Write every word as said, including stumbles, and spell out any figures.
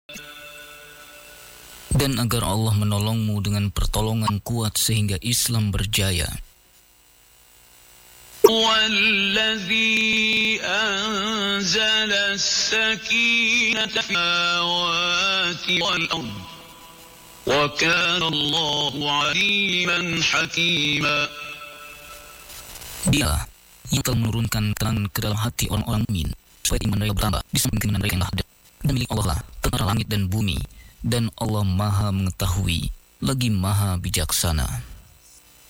dan agar Allah menolongmu dengan pertolongan kuat sehingga Islam berjaya. والذي أنزل السكينة في السماوات والأرض وكان الله عليما حكيما. Dia yang telah menurunkan terang ke dalam hati orang-orang mukmin supaya iman mereka bertambah di samping keimanan mereka yang telah ada. Dan milik Allah lah tentara langit dan bumi, dan Allah Maha mengetahui lagi Maha bijaksana.